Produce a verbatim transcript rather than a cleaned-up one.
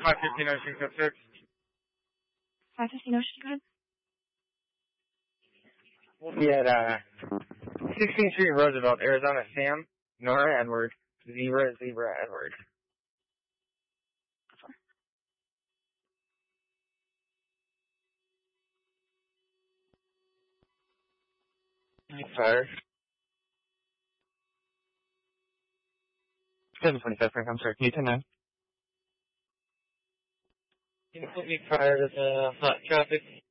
five fifteen Ocean Code six. five fifteen Ocean Code? We'll be at, uh, sixteenth Street Roosevelt, Arizona. Sam, Nora, Edward, Zebra, Zebra, Edward. Fire. seven twenty-five, Frank, I'm sorry. Can you turn nine? Can you put me prior to the hot traffic?